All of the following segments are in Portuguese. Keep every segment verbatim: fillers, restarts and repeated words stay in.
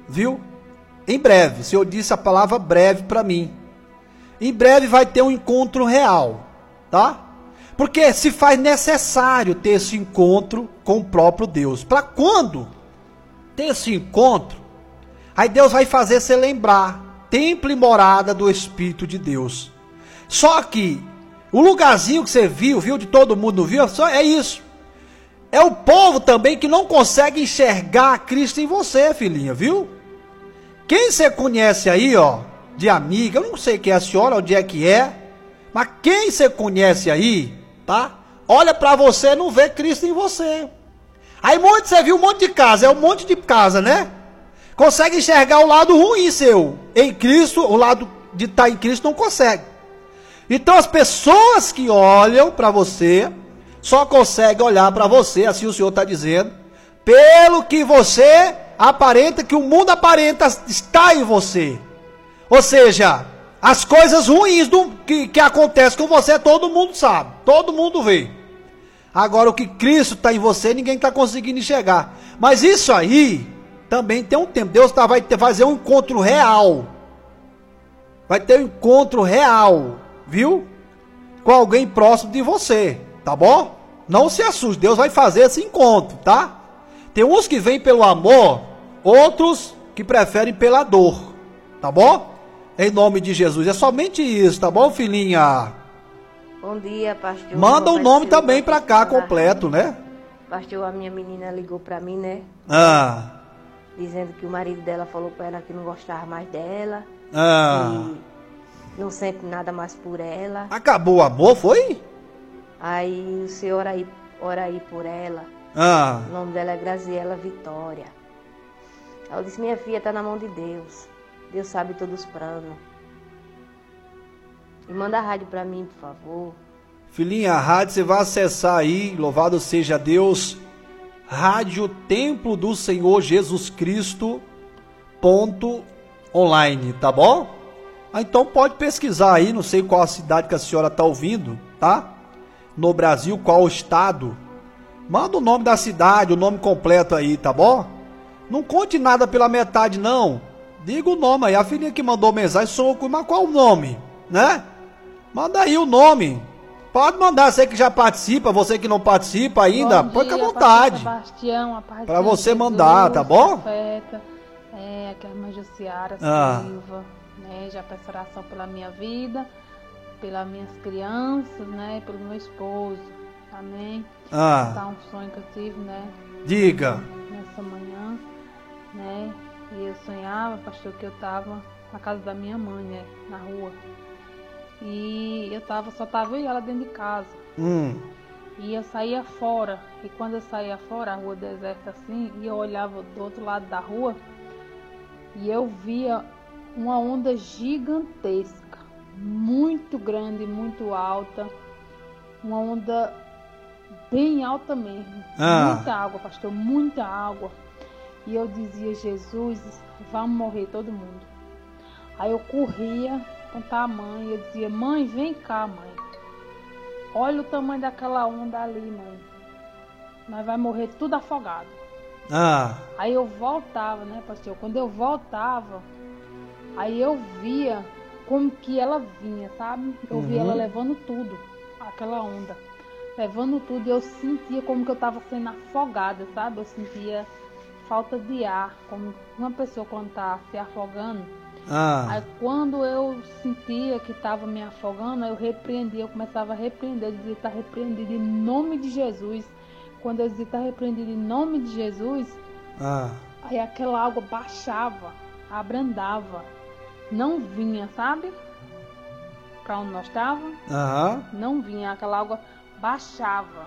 viu? Em breve, o Senhor disse a palavra breve para mim. Em breve vai ter um encontro real, tá? Porque se faz necessário ter esse encontro com o próprio Deus. Para quando ter esse encontro, aí Deus vai fazer você lembrar, templo e morada do Espírito de Deus. Só que o lugarzinho que você viu, viu de todo mundo, viu? Só é isso. É o povo também que não consegue enxergar Cristo em você, filhinha, viu? Quem você conhece aí, ó, de amiga, eu não sei quem é a senhora, onde é que é, mas quem você conhece aí, tá? Olha pra você e não vê Cristo em você. Aí monte, você viu um monte de casa, é um monte de casa, né? Consegue enxergar o lado ruim seu. Em Cristo, o lado de estar em Cristo não consegue. Então as pessoas que olham pra você, só conseguem olhar pra você, assim o Senhor está dizendo, pelo que você aparenta, que o mundo aparenta está em você. Ou seja, as coisas ruins do, que, que acontecem com você, todo mundo sabe, todo mundo vê. Agora o que Cristo está em você, ninguém está conseguindo enxergar. Mas isso aí também tem um tempo. Deus tá, vai ter, fazer um encontro real. Vai ter um encontro real, viu? Com alguém próximo de você, tá bom? Não se assuste, Deus vai fazer esse encontro, tá? Tem uns que vêm pelo amor, outros que preferem pela dor, tá bom? Em nome de Jesus, é somente isso, tá bom, filhinha? Bom dia, pastor. Manda o nome também pra cá, completo, né? Pastor, a minha menina ligou pra mim, né? Ah. Dizendo que o marido dela falou pra ela que não gostava mais dela. Ah. Que não sente nada mais por ela. Acabou o amor, foi? Aí o senhor ora aí, ora aí por ela. Ah. O nome dela é Graziela Vitória. Aí eu disse, minha filha, tá na mão de Deus. Deus sabe todos os planos. E manda a rádio pra mim, por favor. Filhinha, a rádio você vai acessar aí, louvado seja Deus, Rádio Templo do Senhor Jesus Cristo, ponto online, tá bom? Ah, então pode pesquisar aí, não sei qual a cidade que a senhora tá ouvindo, tá? No Brasil, qual o estado. Manda o nome da cidade, o nome completo aí, tá bom? Não conte nada pela metade, não. Diga o nome aí, a filhinha que mandou mensagem, sou eu, mas qual o nome, né? Manda aí o nome. Pode mandar, você que já participa, você que não participa ainda, põe à vontade. Sebastião, para você mandar, tá bom? Profeta, é, aqui é a irmã Jussiara ah. Silva, né? Já peço oração pela minha vida, pelas minhas crianças, né? Pelo meu esposo, amém? Ah. Tá um sonho que eu tive, né? Diga. Nessa manhã, né? E eu sonhava, pastor, que eu tava na casa da minha mãe, né? Na rua. E eu tava, só tava eu e ela dentro de casa. Hum. E eu saía fora. E quando eu saía fora, a rua deserta assim, e eu olhava do outro lado da rua, e eu via uma onda gigantesca, muito grande, muito alta. Uma onda bem alta mesmo. Ah. Muita água, pastor, muita água. E eu dizia, Jesus, vamos morrer todo mundo. Aí eu corria contar a mãe, eu dizia, mãe, vem cá, mãe. Olha o tamanho daquela onda ali, mãe. Nós vai morrer tudo afogado. Ah. Aí eu voltava, né, pastor? Quando eu voltava, aí eu via como que ela vinha, sabe? Eu uhum. via ela levando tudo, aquela onda. Levando tudo, eu sentia como que eu tava sendo afogada, sabe? Eu sentia falta de ar, como uma pessoa quando tá se afogando. Ah. Aí quando eu sentia que estava me afogando, eu repreendia, eu começava a repreender, eu dizia, está repreendido em nome de Jesus. Quando eu dizia, está repreendido em nome de Jesus, ah. aí aquela água baixava, abrandava, não vinha, sabe? Para onde nós estávamos, Aham. não vinha, aquela água baixava.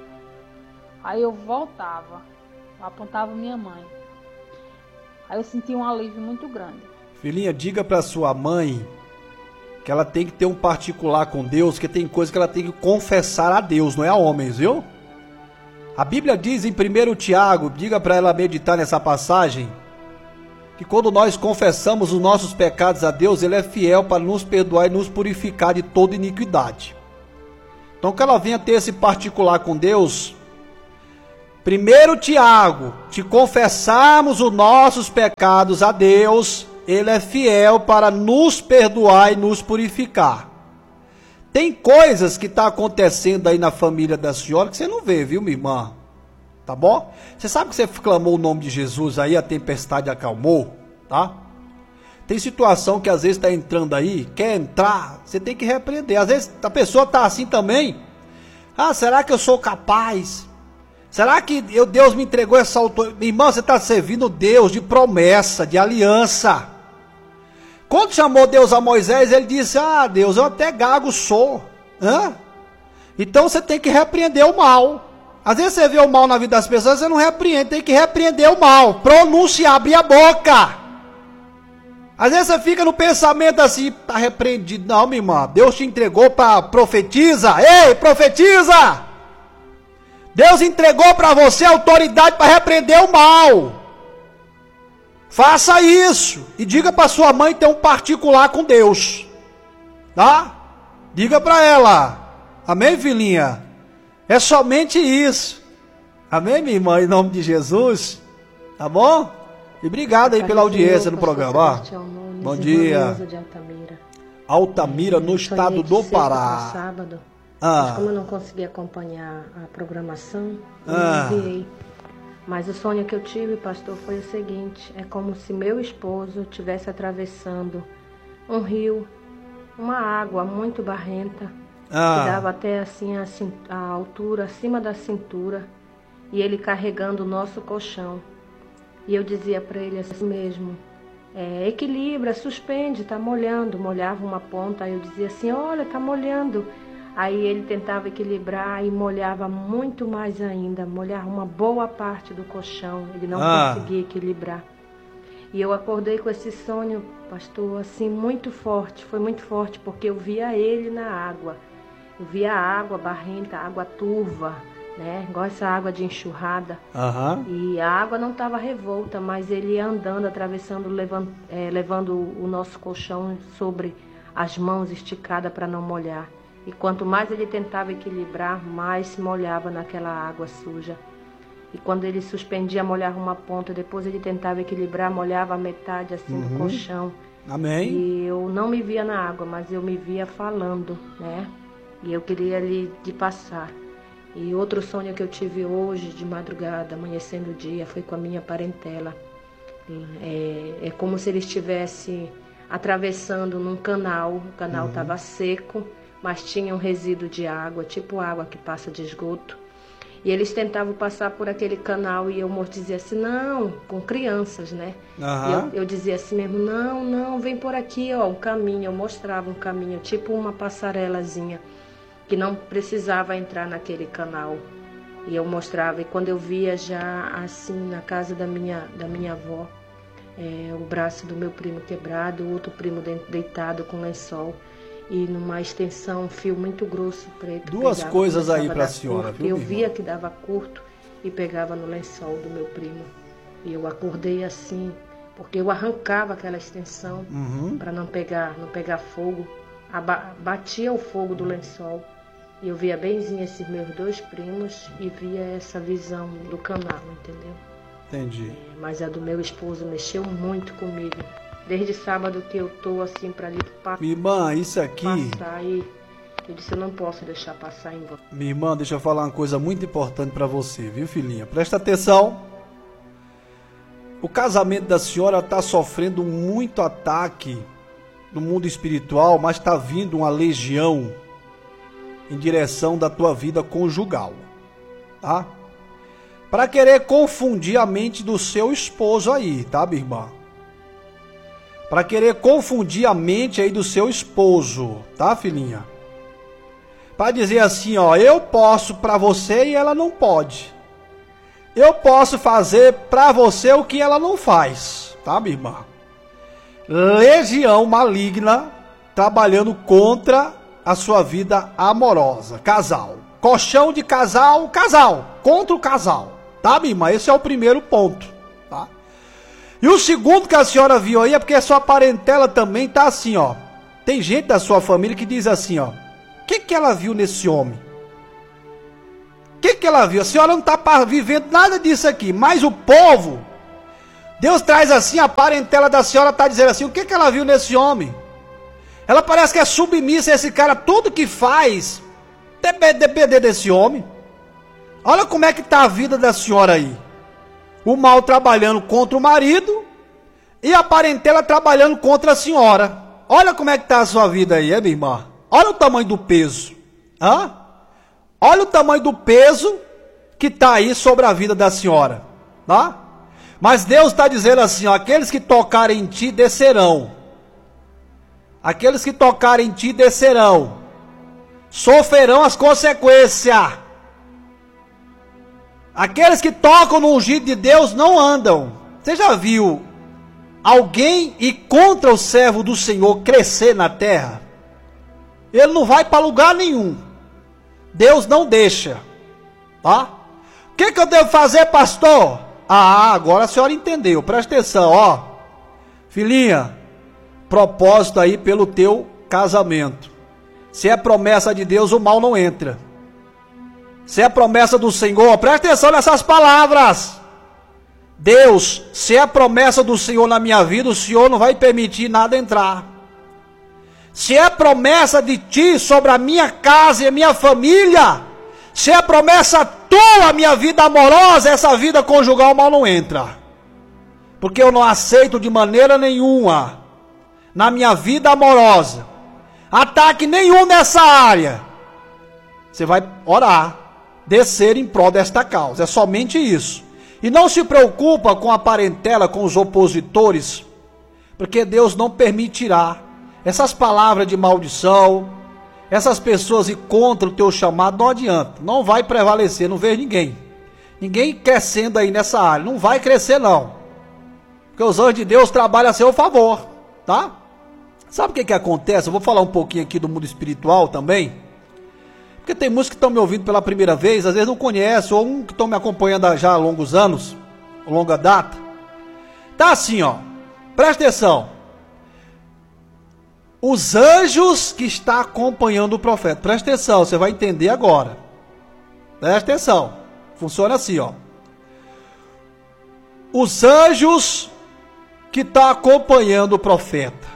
Aí eu voltava, apontava minha mãe. Aí eu sentia um alívio muito grande. Filhinha, diga para sua mãe que ela tem que ter um particular com Deus, que tem coisa que ela tem que confessar a Deus, não é a homens, viu? A Bíblia diz em primeiro Tiago, diga para ela meditar nessa passagem, que quando nós confessamos os nossos pecados a Deus, Ele é fiel para nos perdoar e nos purificar de toda iniquidade. Então que ela venha ter esse particular com Deus, Primeiro Tiago, se confessarmos os nossos pecados a Deus, Ele é fiel para nos perdoar e nos purificar. Tem coisas que estão acontecendo aí na família da senhora que você não vê, viu, minha irmã? Tá bom? Você sabe que você clamou o nome de Jesus aí, a tempestade acalmou, tá? Tem situação que às vezes está entrando aí, quer entrar, você tem que repreender. Às vezes a pessoa está assim também. Ah, será que eu sou capaz? Será que eu, Deus me entregou essa autoridade? Irmão, você está servindo Deus de promessa, de aliança. Quando chamou Deus a Moisés, ele disse, ah, Deus, eu até gago sou. Hã? Então você tem que repreender o mal. Às vezes você vê o mal na vida das pessoas, você não repreende, tem que repreender o mal. Pronunciar, abrir a boca. Às vezes você fica no pensamento assim, tá repreendido. Não, minha irmã, Deus te entregou para profetiza. Ei, profetiza! Deus entregou para você a autoridade para repreender o mal. Faça isso. E diga para sua mãe ter um particular com Deus. Tá? Diga para ela. Amém, filhinha? É somente isso. Amém, minha irmã? Em nome de Jesus. Tá bom? E obrigado aí pela audiência no programa. Bom dia. Altamira, no estado do Pará. Sábado, ah. Mas como eu não consegui acompanhar a programação, eu ah. não enviei. Mas o sonho que eu tive, pastor, foi o seguinte: é como se meu esposo estivesse atravessando um rio, uma água muito barrenta, ah. que dava até assim a, a altura, acima da cintura, e ele carregando o nosso colchão. E eu dizia para ele assim mesmo, é, equilibra, suspende, tá molhando. Molhava uma ponta, aí eu dizia assim, olha, tá molhando. Aí ele tentava equilibrar e molhava muito mais ainda, molhava uma boa parte do colchão, ele não ah. conseguia equilibrar. E eu acordei com esse sonho, pastor, assim, muito forte, foi muito forte, porque eu via ele na água. Eu via a água barrenta, água turva, né? Igual essa água de enxurrada. Uhum. E a água não estava revolta, mas ele ia andando, atravessando, levando, é, levando o nosso colchão sobre as mãos esticadas para não molhar. E quanto mais ele tentava equilibrar, mais se molhava naquela água suja. E quando ele suspendia, molhava uma ponta, depois ele tentava equilibrar, molhava a metade assim uhum. do colchão. Amém. E eu não me via na água, mas eu me via falando, né? E eu queria ali de passar. E outro sonho que eu tive hoje, de madrugada, amanhecendo o dia, foi com a minha parentela. É, é como se ele estivesse atravessando num canal, o canal estava uhum. seco, mas tinha um resíduo de água, tipo água que passa de esgoto. E eles tentavam passar por aquele canal e eu dizia assim, não, com crianças, né? Uhum. E eu, eu dizia assim mesmo, não, não, vem por aqui, ó, um caminho. Eu mostrava um caminho, tipo uma passarelazinha, que não precisava entrar naquele canal. E eu mostrava, e quando eu via já assim na casa da minha, da minha avó, é, o braço do meu primo quebrado, o outro primo deitado com lençol, e numa extensão, um fio muito grosso, preto. Duas pegava, coisas aí para a senhora, curto, viu? Eu via que dava curto e pegava no lençol do meu primo. E eu acordei assim, porque eu arrancava aquela extensão uhum. para não pegar, não pegar fogo. Aba- batia o fogo do lençol. E eu via benzinho esses meus dois primos e via essa visão do canal, entendeu? Entendi. É, mas a do meu esposo mexeu muito comigo. Desde sábado que eu tô assim pra ali passar. Minha irmã, isso aqui. Passar e eu disse, eu não posso deixar passar em volta. Minha irmã, deixa eu falar uma coisa muito importante pra você, viu, filhinha? Presta atenção. O casamento da senhora tá sofrendo muito ataque no mundo espiritual, mas tá vindo uma legião em direção da tua vida conjugal, tá? Para querer confundir a mente do seu esposo aí, tá, minha irmã? Para querer confundir a mente aí do seu esposo, tá, filhinha? Para dizer assim, ó, eu posso para você e ela não pode. Eu posso fazer para você o que ela não faz, tá, minha irmã? Legião maligna trabalhando contra a sua vida amorosa, casal. Colchão de casal, casal, contra o casal, tá, minha irmã? Esse é o primeiro ponto, tá? E o segundo que a senhora viu aí é porque a sua parentela também tá assim, ó. Tem gente da sua família que diz assim, ó. O que que ela viu nesse homem? O que, que ela viu? A senhora não está vivendo nada disso aqui, mas o povo, Deus traz assim, a parentela da senhora está dizendo assim, o que, que ela viu nesse homem? Ela parece que é submissa a esse cara, tudo que faz, depender desse homem. Olha como é que está a vida da senhora aí. O mal trabalhando contra o marido e a parentela trabalhando contra a senhora. Olha como é que está a sua vida aí, é, minha irmã? Olha o tamanho do peso. Hã? Olha o tamanho do peso que está aí sobre a vida da senhora. Tá? Mas Deus está dizendo assim, ó, aqueles que tocarem em ti descerão. Aqueles que tocarem em ti descerão. Sofrerão as consequências. Aqueles que tocam no ungido de Deus não andam. Você já viu alguém ir contra o servo do Senhor crescer na terra? Ele não vai para lugar nenhum. Deus não deixa. Tá? O que, que eu devo fazer, pastor? Ah, agora a senhora entendeu. Presta atenção, ó. Filhinha, propósito aí pelo teu casamento. Se é promessa de Deus, o mal não entra. Se é promessa do Senhor, presta atenção nessas palavras. Deus, se é promessa do Senhor na minha vida, o Senhor não vai permitir nada entrar. Se é promessa de ti sobre a minha casa e a minha família, se é promessa tua, a minha vida amorosa, essa vida conjugal, o mal não entra. Porque eu não aceito de maneira nenhuma, na minha vida amorosa, ataque nenhum nessa área. Você vai orar, descer em prol desta causa, é somente isso. E não se preocupa com a parentela, com os opositores, porque Deus não permitirá essas palavras de maldição, essas pessoas ir contra o teu chamado, não adianta, não vai prevalecer, não vejo ninguém, ninguém crescendo aí nessa área, não vai crescer não, porque os anjos de Deus trabalham a seu favor, tá? Sabe o que que acontece? Eu vou falar um pouquinho aqui do mundo espiritual também, porque tem muitos que estão me ouvindo pela primeira vez, às vezes não conhecem, ou um que estão me acompanhando já há longos anos, longa data. Tá assim, ó, presta atenção. Os anjos que estão acompanhando o profeta, presta atenção, você vai entender agora. Presta atenção, funciona assim, ó. Os anjos que estão acompanhando o profeta,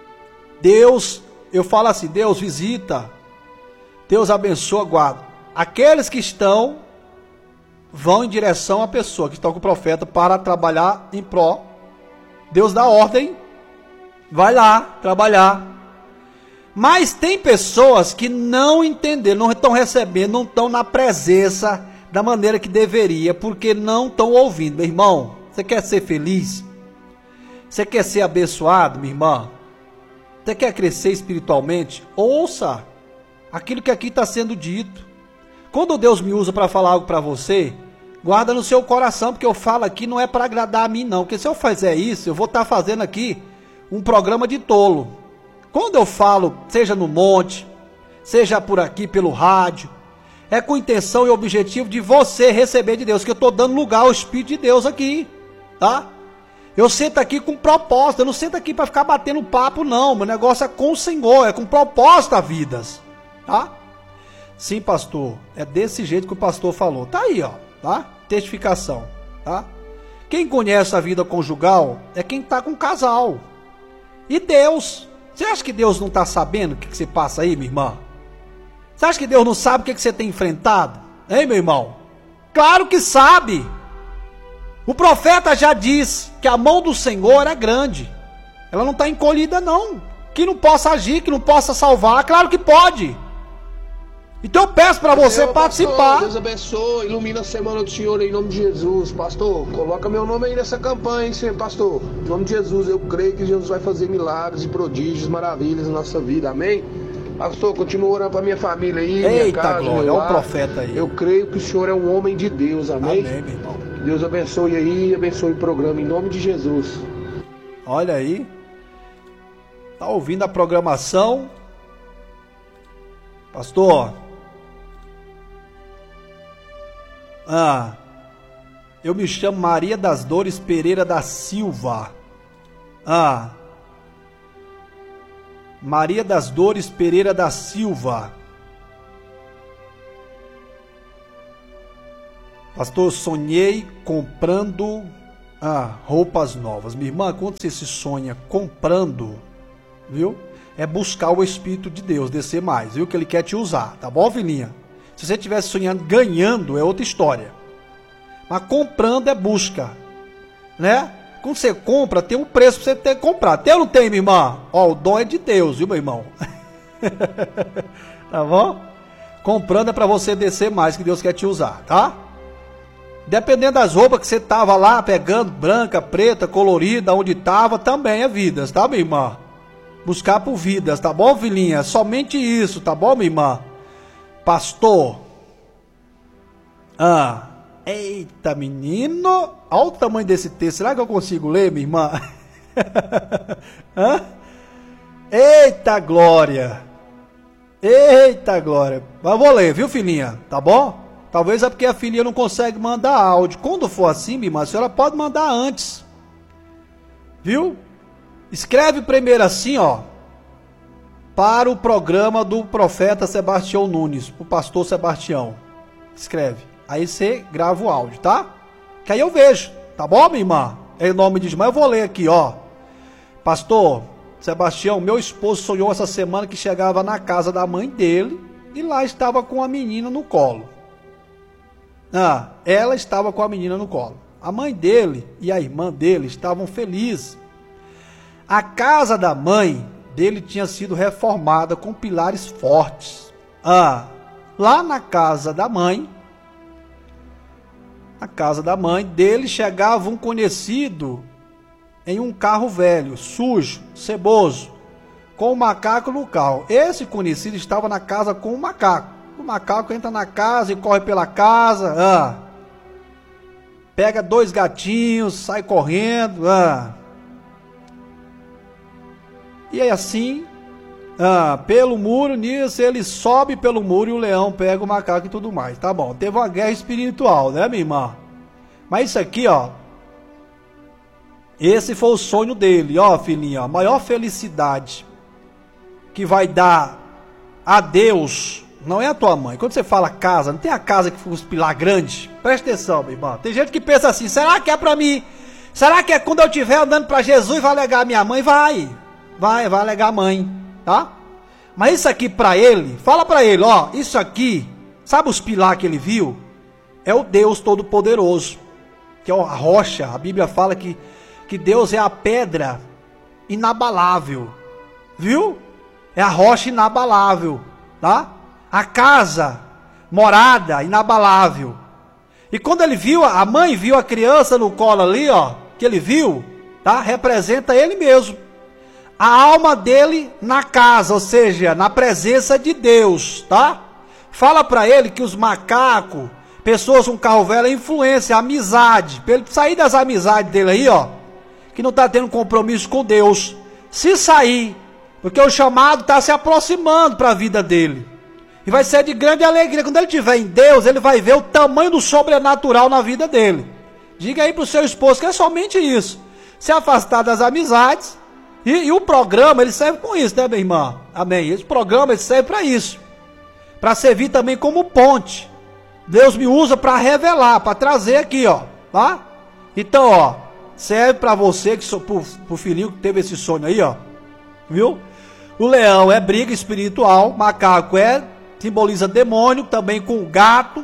Deus, eu falo assim, Deus visita, Deus abençoa, guarda. Aqueles que estão, vão em direção à pessoa que está com o profeta para trabalhar em pró. Deus dá ordem, vai lá trabalhar. Mas tem pessoas que não entenderam, não estão recebendo, não estão na presença da maneira que deveria, porque não estão ouvindo. Meu irmão, você quer ser feliz? Você quer ser abençoado, minha irmã? Você quer crescer espiritualmente? Ouça aquilo que aqui está sendo dito. Quando Deus me usa para falar algo para você, guarda no seu coração, porque eu falo aqui não é para agradar a mim não, porque se eu fizer isso, eu vou estar fazendo aqui um programa de tolo. Quando eu falo, seja no monte, seja por aqui pelo rádio, é com intenção e objetivo de você receber de Deus, que eu estou dando lugar ao Espírito de Deus aqui, tá? Eu sento aqui com propósito, eu não sento aqui para ficar batendo papo não, meu negócio é com o Senhor, é com propósito a vidas, tá? Sim, pastor, é desse jeito que o pastor falou, tá aí, ó, tá? Testificação, tá? Quem conhece a vida conjugal é quem está com casal. E Deus, você acha que Deus não está sabendo o que, que você passa aí, minha irmã? Você acha que Deus não sabe o que, que você tem enfrentado? Hein, meu irmão? Claro que sabe. O profeta já disse que a mão do Senhor é grande. Ela não está encolhida não. Que não possa agir, que não possa salvar. Claro que pode. Então eu peço para você Senhor, participar. Pastor, Deus abençoe, ilumina a semana do Senhor em nome de Jesus. Pastor, coloca meu nome aí nessa campanha, hein, Senhor, pastor. Em nome de Jesus, eu creio que Jesus vai fazer milagres e prodígios, maravilhas na nossa vida, amém? Pastor, continua orando para minha família aí, Eita, minha casa, glória, meu olha o lar. profeta aí. Eu creio que o Senhor é um homem de Deus, amém? Amém, meu irmão. Deus abençoe aí, abençoe o programa em nome de Jesus. Olha aí. Tá ouvindo a programação? Pastor, ah, eu me chamo Maria das Dores Pereira da Silva. Ah, Maria das Dores Pereira da Silva. Pastor, sonhei comprando ah, roupas novas. Minha irmã, quando você se sonha comprando, viu? É buscar o Espírito de Deus, descer mais, viu? Que Ele quer te usar, tá bom, filhinha? Se você estivesse sonhando ganhando, é outra história. Mas comprando é busca, né? Quando você compra, tem um preço para você ter que comprar. Tem ou não tem, minha irmã? Ó, o dom é de Deus, viu, meu irmão? Tá bom? Comprando é para você descer mais, que Deus quer te usar, tá? Dependendo das roupas que você tava lá pegando, branca, preta, colorida, onde tava, também é vidas, tá, minha irmã? Buscar por vidas, tá bom, filhinha? Somente isso, tá bom, minha irmã? Pastor. Ah, eita, menino. Olha o tamanho desse texto. Será que eu consigo ler, minha irmã? Hã? Eita, glória. Eita, glória. Mas eu vou ler, viu, filhinha? Tá bom? Talvez é porque a filhinha não consegue mandar áudio. Quando for assim, minha irmã, a senhora pode mandar antes. Viu? Escreve primeiro assim, ó. Para o programa do profeta Sebastião Nunes. O pastor Sebastião. Escreve. Aí você grava o áudio, tá? Que aí eu vejo. Tá bom, minha irmã? Em nome de Jesus. Mas eu vou ler aqui, ó. Pastor Sebastião, meu esposo sonhou essa semana que chegava na casa da mãe dele e lá estava com a menina no colo. Ah, ela estava com a menina no colo. A mãe dele e a irmã dele estavam felizes. A casa da mãe dele tinha sido reformada com pilares fortes. Ah, lá na casa da mãe, na casa da mãe dele chegava um conhecido em um carro velho, sujo, ceboso, com um macaco no carro. Esse conhecido estava na casa com o macaco. O macaco entra na casa e corre pela casa, ah, pega dois gatinhos, sai correndo, ah, e aí assim, ah, pelo muro, nisso ele sobe pelo muro e o leão pega o macaco e tudo mais. Tá bom, teve uma guerra espiritual, né, minha irmã? Mas isso aqui, ó, esse foi o sonho dele, ó, filhinha, ó, a maior felicidade que vai dar a Deus não é a tua mãe. Quando você fala casa, não tem a casa que fica os pilar grande? Presta atenção, meu irmão. Tem gente que pensa assim, será que é pra mim? Será que é quando eu estiver andando pra Jesus vai alegar minha mãe? Vai, vai, vai alegar a mãe, tá? Mas isso aqui pra ele, fala pra ele, ó, isso aqui, sabe os pilar que ele viu? É o Deus Todo-Poderoso, que é a rocha. A Bíblia fala que, que Deus é a pedra inabalável, viu? É a rocha inabalável, tá? A casa, morada, inabalável. E quando ele viu, a mãe viu a criança no colo ali, ó, que ele viu, tá? Representa ele mesmo. A alma dele na casa, ou seja, na presença de Deus, tá? Fala para ele que os macacos, pessoas com carro velho, é influência, amizade. Para ele sair das amizades dele aí, ó, que não tá tendo compromisso com Deus. Se sair, porque o chamado tá se aproximando para a vida dele. E vai ser de grande alegria. Quando ele estiver em Deus, ele vai ver o tamanho do sobrenatural na vida dele. Diga aí pro seu esposo que é somente isso. Se afastar das amizades. E, e o programa, ele serve com isso, né, minha irmã? Amém. Esse programa, ele serve para isso. Para servir também como ponte. Deus me usa para revelar, para trazer aqui, ó. Tá? Então, ó. Serve para você, que so, pro, pro filhinho que teve esse sonho aí, ó. Viu? O leão é briga espiritual. Macaco é... simboliza demônio, também com gato,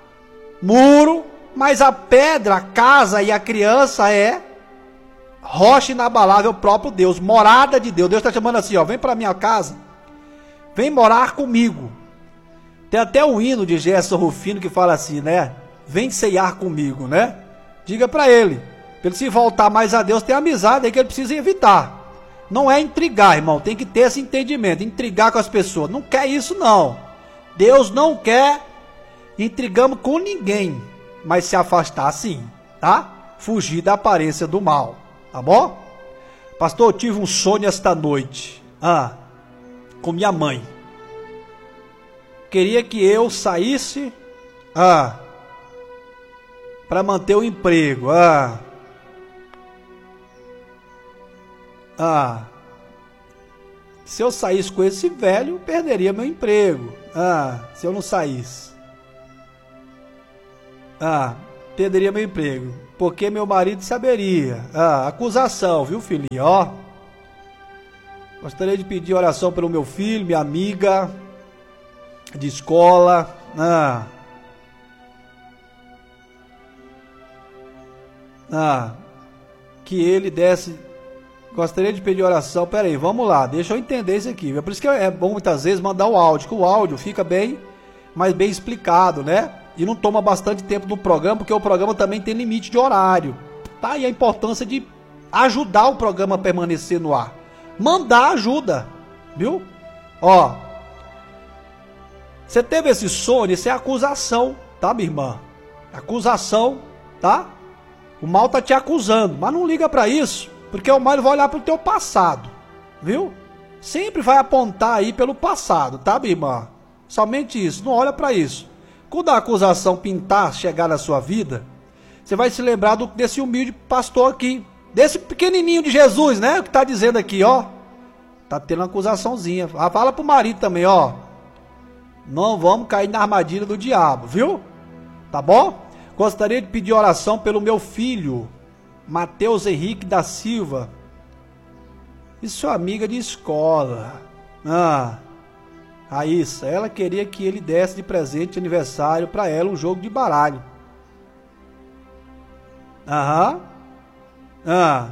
muro, mas a pedra, a casa e a criança é rocha inabalável, o próprio Deus, morada de Deus. Deus está chamando assim, ó, vem para minha casa, vem morar comigo. Tem até um hino de Gerson Rufino que fala assim, né? Vem ceiar comigo, né? Diga para ele, para ele se voltar mais a Deus, tem amizade aí que ele precisa evitar. Não é intrigar, irmão, tem que ter esse entendimento, intrigar com as pessoas. Não quer isso, não. Deus não quer intrigamos com ninguém, mas se afastar sim, tá? Fugir da aparência do mal, tá bom? Pastor, eu tive um sonho esta noite, ah, com minha mãe. Queria que eu saísse, ah, para manter o emprego, ah, ah, se eu saísse com esse velho, eu perderia meu emprego. Ah, se eu não saísse. Ah, perderia meu emprego. Porque meu marido saberia. Ah, acusação, viu, filhinha? Ó. Gostaria de pedir oração pelo meu filho, minha amiga de escola. Ah. Ah. Que ele desse. Gostaria de pedir oração. Pera aí, vamos lá. Deixa eu entender isso aqui. É por isso que é bom muitas vezes mandar o áudio, que o áudio fica bem, mais bem explicado, né? E não toma bastante tempo no programa, porque o programa também tem limite de horário, tá? E a importância de ajudar o programa a permanecer no ar. Mandar ajuda, viu? Ó, você teve esse sonho, isso é acusação, tá, minha irmã? Acusação, tá? O mal tá te acusando, mas não liga pra isso, porque o mal vai olhar pro teu passado, viu? Sempre vai apontar aí pelo passado, tá, minha irmã? Somente isso, não olha pra isso. Quando a acusação pintar, chegar na sua vida, você vai se lembrar do, desse humilde pastor aqui, desse pequenininho de Jesus, né? O que tá dizendo aqui, ó. Tá tendo uma acusaçãozinha. Ah, fala pro marido também, ó. Não vamos cair na armadilha do diabo, viu? Tá bom? Gostaria de pedir oração pelo meu filho, Mateus Henrique da Silva. E sua amiga de escola. Ah... Raíssa, ela queria que ele desse de presente de aniversário para ela um jogo de baralho. Aham. Ah.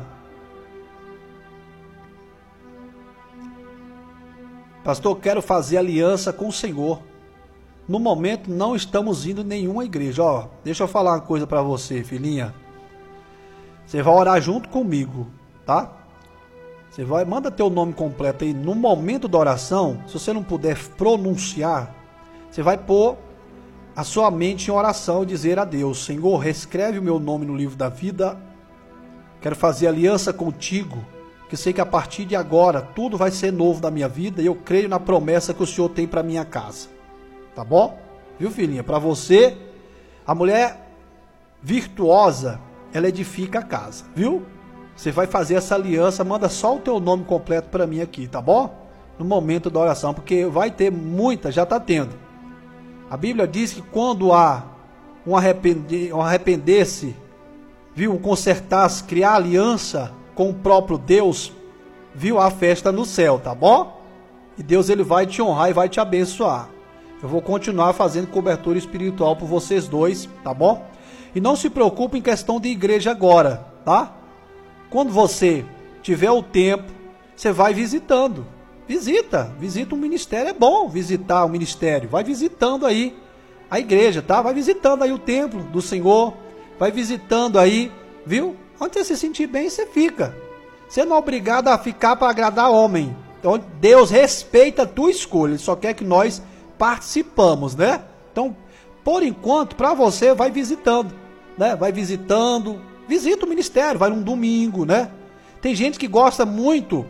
Pastor, quero fazer aliança com o Senhor. No momento não estamos indo em nenhuma igreja. Ó, deixa eu falar uma coisa para você, filhinha. Você vai orar junto comigo, tá? Você vai, manda teu nome completo aí. No momento da oração, se você não puder pronunciar, você vai pôr a sua mente em oração e dizer a Deus: Senhor, reescreve o meu nome no livro da vida. Quero fazer aliança contigo, que sei que a partir de agora tudo vai ser novo da minha vida e eu creio na promessa que o Senhor tem para minha casa. Tá bom? Viu, filhinha? Para você, a mulher virtuosa, ela edifica a casa, viu? Você vai fazer essa aliança, manda só o teu nome completo para mim aqui, tá bom? No momento da oração, porque vai ter muita, já está tendo. A Bíblia diz que quando há um, arrepender, um arrepender-se, viu, um consertar-se, criar aliança com o próprio Deus, viu, a festa no céu, tá bom? E Deus ele vai te honrar e vai te abençoar. Eu vou continuar fazendo cobertura espiritual por vocês dois, tá bom? E não se preocupe em questão de igreja agora, tá? Quando você tiver o tempo, você vai visitando. Visita, visita um ministério. É bom visitar o ministério. Vai visitando aí a igreja, tá? Vai visitando aí o templo do Senhor. Vai visitando aí, viu? Onde você se sentir bem, você fica. Você não é obrigado a ficar para agradar homem. Então, Deus respeita a tua escolha. Ele só quer que nós participamos, né? Então, por enquanto, para você, vai visitando, né? Vai visitando. Visita o ministério, vai num domingo, né? Tem gente que gosta muito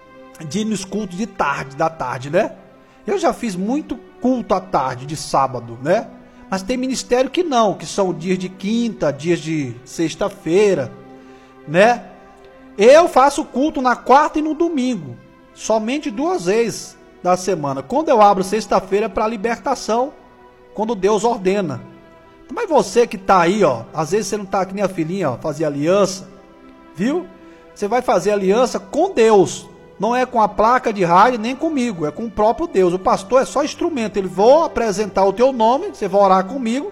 de ir nos cultos de tarde, da tarde, né? Eu já fiz muito culto à tarde, de sábado, né? Mas tem ministério que não, que são dias de quinta, dias de sexta-feira, né? Eu faço culto na quarta e no domingo, somente duas vezes da semana. Quando eu abro sexta-feira para libertação, quando Deus ordena. Mas você que tá aí, ó, às vezes você não tá aqui nem a filhinha, ó, fazer aliança, viu? Você vai fazer aliança com Deus, não é com a placa de rádio nem comigo, é com o próprio Deus. O pastor é só instrumento, ele vou apresentar o teu nome, você vai orar comigo,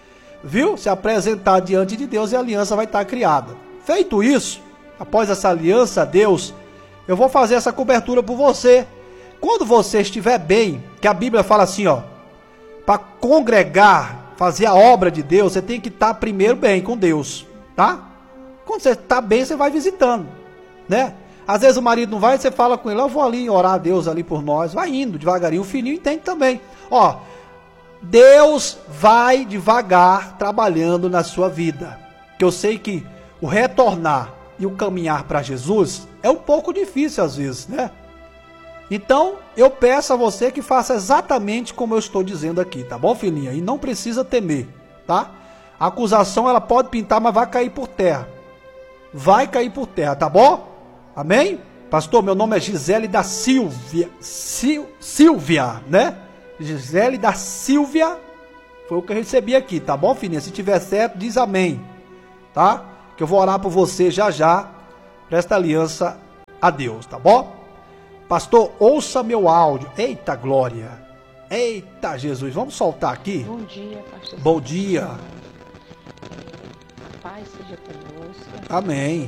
viu? Se apresentar diante de Deus e a aliança vai estar criada. Feito isso, após essa aliança a Deus, eu vou fazer essa cobertura por você. Quando você estiver bem, que a Bíblia fala assim, ó, para congregar, fazer a obra de Deus, você tem que estar primeiro bem com Deus, tá? Quando você está bem, você vai visitando, né? Às vezes o marido não vai, você fala com ele, eu vou ali orar a Deus ali por nós, vai indo devagarinho, o filhinho entende também. Ó, Deus vai devagar trabalhando na sua vida, que eu sei que o retornar e o caminhar para Jesus é um pouco difícil às vezes, né? Então, eu peço a você que faça exatamente como eu estou dizendo aqui, tá bom, filhinha? E não precisa temer, tá? A acusação, ela pode pintar, mas vai cair por terra. Vai cair por terra, tá bom? Amém? Pastor, meu nome é Gisele da Silvia. Sil, Silvia, né? Gisele da Silvia Foi o que eu recebi aqui, tá bom, filhinha? Se tiver certo, diz amém, tá? Que eu vou orar por você já já. Presta aliança a Deus, tá bom? Pastor, ouça meu áudio. Eita glória. Eita Jesus. Vamos soltar aqui? Bom dia, pastor. Bom dia. Paz seja conosco. Amém.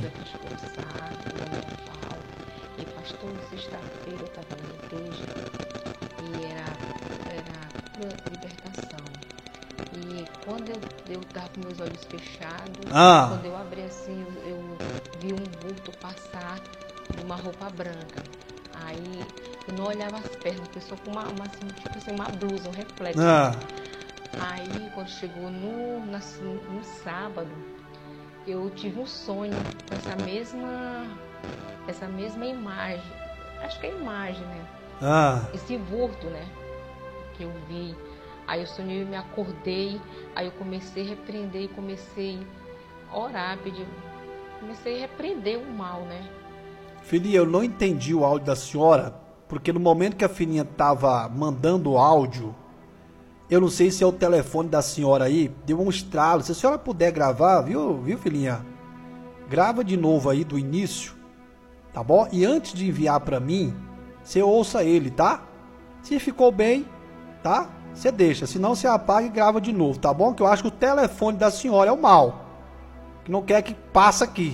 E pastor, sexta-feira eu estava na igreja e era, era libertação. E quando eu estava com meus olhos fechados, ah. quando eu abri assim, eu, eu vi um vulto passar de uma roupa branca. Aí eu não olhava as pernas, a pessoa com uma, uma, assim, tipo assim, uma blusa, um reflexo. Ah. Aí quando chegou no, na, no sábado, eu tive um sonho com essa mesma, essa mesma imagem. Acho que é imagem, né? Ah. Esse vulto, né? Que eu vi. Aí eu sonhei, eu me acordei, aí eu comecei a repreender e comecei a orar, pedir, comecei a repreender o mal, né? Filhinha, eu não entendi o áudio da senhora, porque no momento que a filhinha estava mandando o áudio, eu não sei se é o telefone da senhora aí, deu um estralo. Se a senhora puder gravar, viu, viu filhinha? Grava de novo aí do início, tá bom? E antes de enviar para mim, você ouça ele, tá? Se ficou bem, tá? Você deixa, senão você apaga e grava de novo, tá bom? Que eu acho que o telefone da senhora é o mal, que não quer que passe aqui,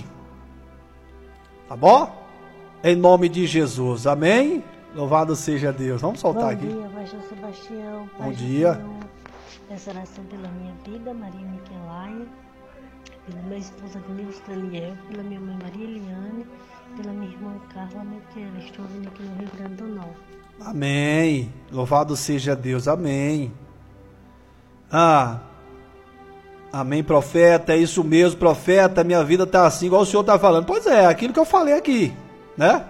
tá bom? Em nome de Jesus, amém? Louvado seja Deus. Vamos soltar aqui. Bom dia, pastor Sebastião. Bom dia. Peço oração pela minha vida, Maria Miquelaia, pela minha esposa Denilson Daniel, pela minha mãe Maria Eliane, pela minha irmã Carla Miquela. Estou vindo aqui no Rio Grande do Norte. Amém. Louvado seja Deus, amém. Ah, amém, profeta, é isso mesmo, profeta, minha vida está assim, igual o senhor está falando. Pois é, aquilo que eu falei aqui, né?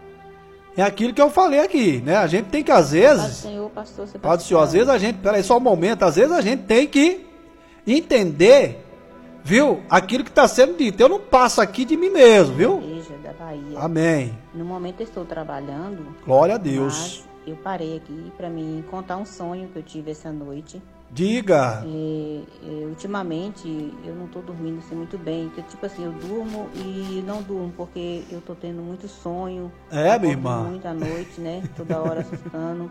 É aquilo que eu falei aqui, né? A gente tem que, às vezes... Pode, Senhor, pastor, você Pode, senhor, às vezes a gente... Peraí, só um momento. Às vezes a gente tem que entender, viu? Aquilo que está sendo dito. Eu não passo aqui de mim mesmo, viu? Igreja da Bahia. Amém. No momento eu estou trabalhando. Glória a Deus. Mas eu parei aqui para mim contar um sonho que eu tive essa noite. Diga. É, é, ultimamente eu não estou dormindo assim muito bem, que, tipo assim, eu durmo e não durmo, porque eu estou tendo muito sonho. É, minha irmã? Muito à noite, né? Toda hora assustando.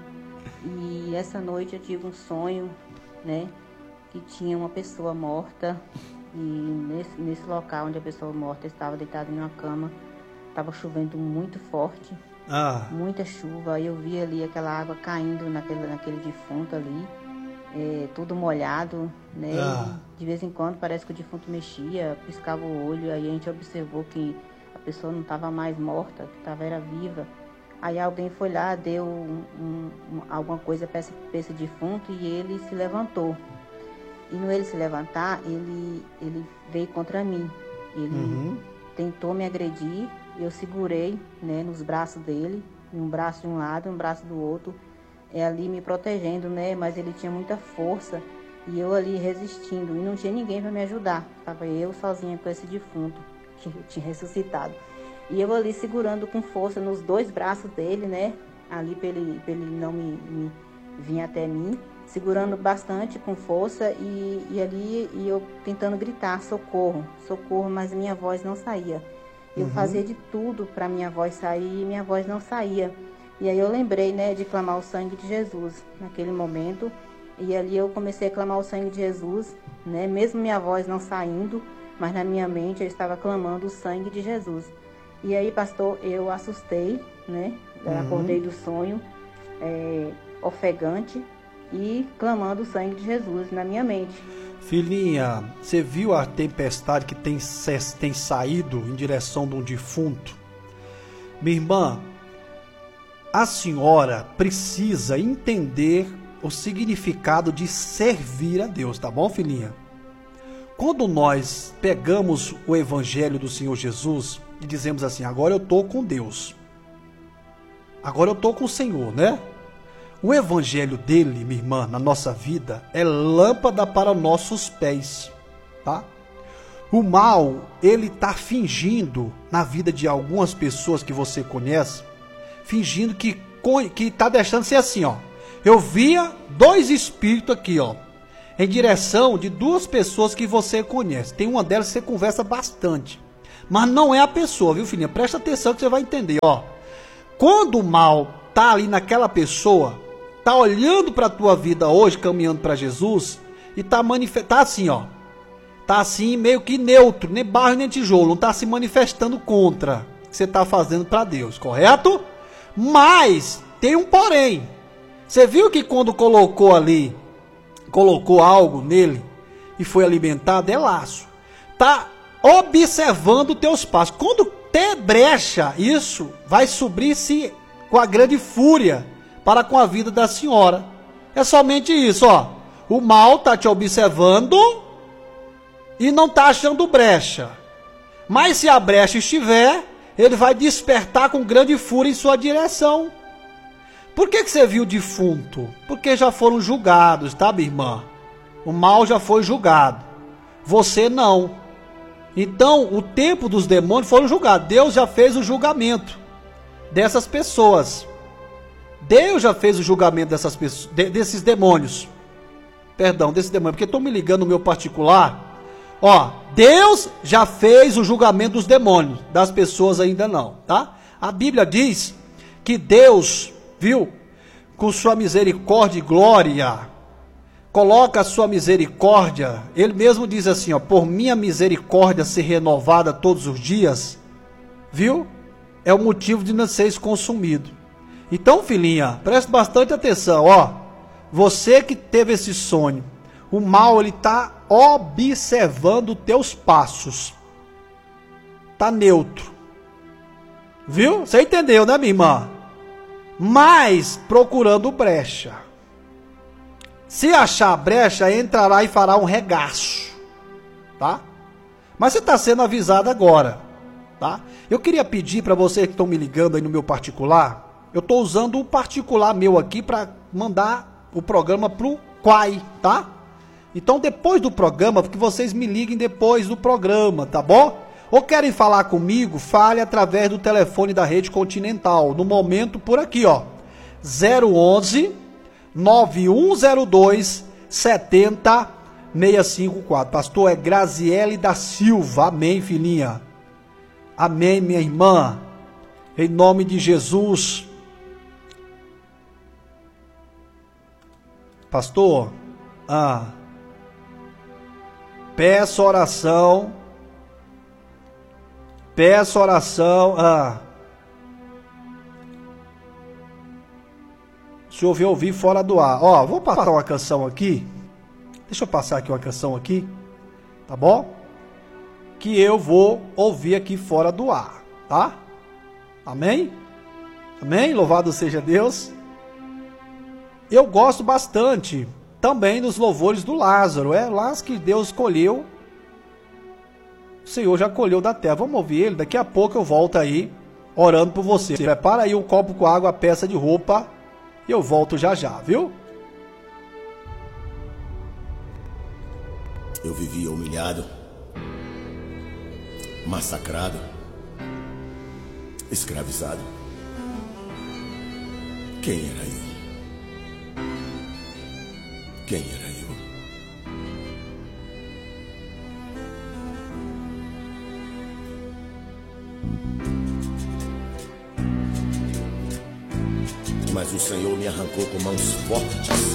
E essa noite eu tive um sonho, né? Que tinha uma pessoa morta. E nesse, nesse local onde a pessoa morta estava deitada em uma cama, estava chovendo muito forte. Ah. Muita chuva. Aí eu vi ali aquela água caindo naquele, naquele defunto ali. É, tudo molhado, né? Ah. De vez em quando parece que o defunto mexia, piscava o olho, aí a gente observou que a pessoa não estava mais morta, que estava era viva. Aí alguém foi lá, deu um, um, alguma coisa para esse, para esse defunto e ele se levantou. E no ele se levantar, ele, ele veio contra mim. Ele uhum. tentou me agredir, eu segurei, né, nos braços dele, um braço de um lado, um braço do outro. É ali me protegendo, né? Mas ele tinha muita força e eu ali resistindo. E não tinha ninguém para me ajudar. Estava eu sozinha com esse defunto que eu tinha ressuscitado. E eu ali segurando com força nos dois braços dele, né? Ali para ele, pra ele não me, me vir até mim. Segurando bastante com força e, e ali e eu tentando gritar, socorro, socorro, mas minha voz não saía. Eu uhum. fazia de tudo para minha voz sair e minha voz não saía. E aí eu lembrei, né, de clamar o sangue de Jesus naquele momento. E ali eu comecei a clamar o sangue de Jesus, né, mesmo minha voz não saindo, mas na minha mente eu estava clamando o sangue de Jesus. E aí, pastor, eu assustei, né, uhum. acordei do sonho, é, ofegante e clamando o sangue de Jesus na minha mente. Filhinha, você viu a tempestade que tem, tem saído em direção de um defunto? Minha irmã, a senhora precisa entender o significado de servir a Deus, tá bom, filhinha? Quando nós pegamos o evangelho do Senhor Jesus e dizemos assim, agora eu estou com Deus, agora eu estou com o Senhor, né? O evangelho dele, minha irmã, na nossa vida, é lâmpada para nossos pés, tá? O mal, ele está fingindo na vida de algumas pessoas que você conhece, fingindo que que está deixando ser assim, ó. Eu via dois espíritos aqui, ó, em direção de duas pessoas que você conhece. Tem uma delas que você conversa bastante. Mas não é a pessoa, viu, filhinha? Presta atenção que você vai entender, ó. Quando o mal tá ali naquela pessoa, tá olhando para a tua vida hoje, caminhando para Jesus, e tá manifestando, tá assim, ó. Tá assim, meio que neutro, nem barro nem tijolo, não tá se manifestando contra o que você tá fazendo para Deus, correto? Mas tem um porém. Você viu que quando colocou ali, colocou algo nele e foi alimentado, é laço. Tá observando teus passos. Quando ter brecha, isso vai subir-se com a grande fúria para com a vida da senhora. É somente isso, ó. O mal tá te observando e não tá achando brecha. Mas se a brecha estiver, ele vai despertar com grande fúria em sua direção. Por que que você viu defunto? Porque já foram julgados, tá, minha irmã? O mal já foi julgado. Você não. Então, o tempo dos demônios foram julgados. Deus já fez o julgamento dessas pessoas. Deus já fez o julgamento dessas pessoas, de, desses demônios. Perdão, desses demônios, porque estão me ligando no meu particular. Ó, Deus já fez o julgamento dos demônios, das pessoas ainda não, tá? A Bíblia diz que Deus, viu, com sua misericórdia e glória, coloca a sua misericórdia, ele mesmo diz assim, ó, por minha misericórdia ser renovada todos os dias, viu, é o motivo de não seres consumido. Então, filhinha, preste bastante atenção, ó, você que teve esse sonho, o mal, ele está observando teus passos, tá neutro, viu, você entendeu, né, minha irmã? Mas procurando brecha. Se achar brecha, entrará e fará um regaço, tá? Mas você está sendo avisado agora, tá? Eu queria pedir para vocês que estão me ligando aí no meu particular, eu estou usando o particular meu aqui para mandar o programa pro Quai, tá? Então depois do programa, que vocês me liguem depois do programa, tá bom? Ou querem falar comigo, fale através do telefone da Rede Continental, no momento por aqui, ó, zero onze, nove um zero dois, sete zero seis cinco quatro. Pastor, é Graziele da Silva, amém, filhinha, amém, minha irmã, em nome de Jesus. Pastor, ah, peço oração, peço oração, ah, o senhor veio ouvir fora do ar, ó, vou passar uma canção aqui, deixa eu passar aqui uma canção aqui, tá bom? Que eu vou ouvir aqui fora do ar, tá? Amém? Amém? Louvado seja Deus. Eu gosto bastante também dos louvores do Lázaro, é lá que Deus escolheu, o Senhor já colheu da terra. Vamos ouvir ele, daqui a pouco eu volto aí, orando por você. Prepara aí um copo com água, a peça de roupa, e eu volto já já, viu? Eu vivia humilhado, massacrado, escravizado. Quem era eu? Quem era eu? Mas o Senhor me arrancou com mãos fortes